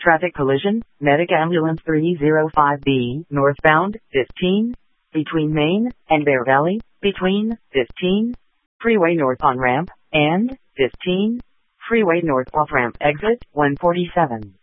Traffic collision, Medic Ambulance 305B, northbound, 15, between Main and Bear Valley, between, 15, freeway north on ramp, and, 15, freeway north off ramp exit, 147.